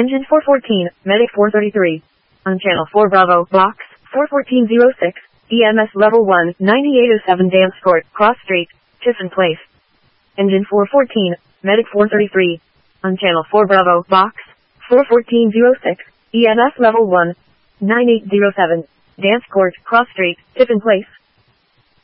Engine 414, Medic 433. On channel 4 Bravo, box, 41406, EMS level 1, 9807 Dance Court, Cross Street, Tiffin Place. Engine 414, Medic 433. On channel 4 Bravo, box, 41406, EMS level 1, 9807, Dance Court, Cross Street, Tiffin Place.